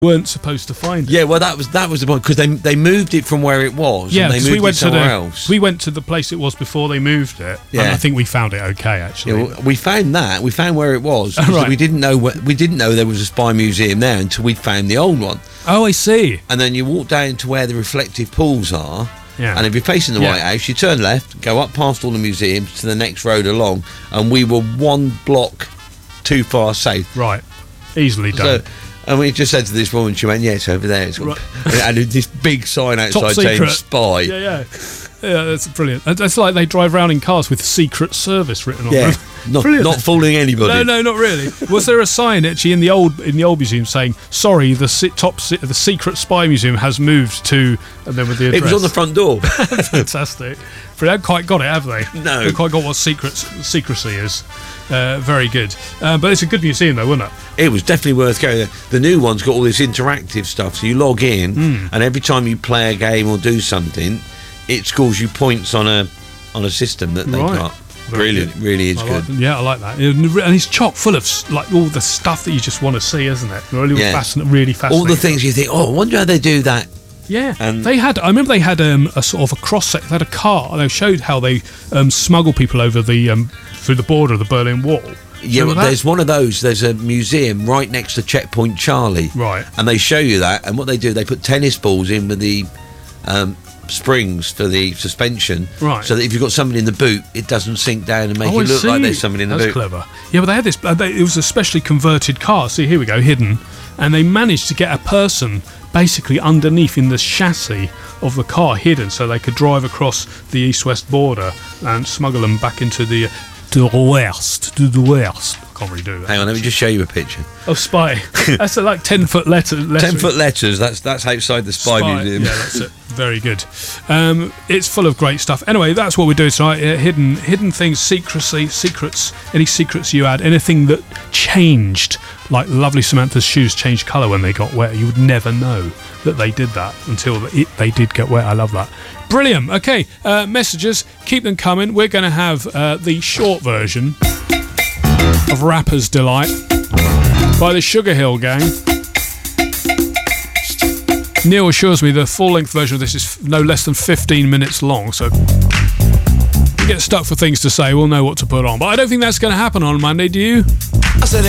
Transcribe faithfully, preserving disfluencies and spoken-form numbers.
weren't supposed to find it. Yeah, well, that was that was the point, because they they moved it from where it was. Yeah, and they because moved we went it to the somewhere else. we went to the place it was before they moved it. Yeah. And I think we found it okay, actually. Yeah, well, we found that we found where it was. Oh, right. We didn't know where, we didn't know there was a spy museum there until we found the old one. Oh, I see. And then you walk down to where the reflective pools are. Yeah. And if you're facing the Yeah. White House, you turn left, go up past all the museums to the next road along, and we were one block too far south. Right. Easily done. So, and we just said to this woman, she went, "Yeah, it's over there." It's got, Right. and this big sign Top outside saying secret. "spy." Yeah, yeah. Yeah, that's brilliant. It's like they drive around in cars with Secret Service written on Yeah, them. not Brilliant. not fooling anybody. No, no, not really. Was there a sign actually in the old in the old museum saying, "Sorry, the si- top si- the secret spy museum has moved to," and then with the address? It was on the front door. Fantastic. But they haven't quite got it, have they? No. They haven't quite got what secret secrecy is. Uh, very good. Uh, but it's a good museum, though, wasn't it? It was definitely worth going. The new one's got all this interactive stuff, so you log in, Mm. and every time you play a game or do something, it scores you points on a on a system that they've Right. got. Very Brilliant, good. really is I good. like them. Yeah, I like that. And it's chock full of s- like all the stuff that you just want to see, isn't it? Really, Yeah. fascinating. Really fascinating. All the things you think, oh, I wonder how they do that. Yeah, And- they had. I remember they had um, a sort of a cross section. They had a car. They showed how they um, smuggle people over the um, through the border of the Berlin Wall. Yeah, Remember well, that? there's one of those. There's a museum right next to Checkpoint Charlie. Right. And they show you that, and what they do, they put tennis balls in with the um, springs for the suspension. Right. So that if you've got somebody in the boot, it doesn't sink down and make Oh, it I look like see. there's somebody in the That's boot. clever. Yeah, but they had this. Uh, they, it was a specially converted car. See, here we go, hidden, and they managed to get a person basically underneath in the chassis of the car, hidden, so they could drive across the east-west border and smuggle them back into the to the west, to the west. I can't really do that. Hang on, let me just show you a picture. Oh, spy. That's a, like ten foot letter. Ten foot letters. That's that's outside the Spy, Museum. Yeah, that's it. Very good. Um, it's full of great stuff. Anyway, that's what we're doing tonight. Uh, hidden, hidden things, secrecy, secrets. Any secrets you had? Anything that changed, like lovely Samantha's shoes changed colour when they got wet. You would never know that they did that until it, they did get wet. I love that. Brilliant. Okay, uh, messages. Keep them coming. We're going to have uh, the short version of Rapper's Delight by the Sugar Hill Gang. Neil assures me the full-length version of this is no less than fifteen minutes long, so if you get stuck for things to say, we'll know what to put on. But I don't think that's going to happen on Monday, do you? I said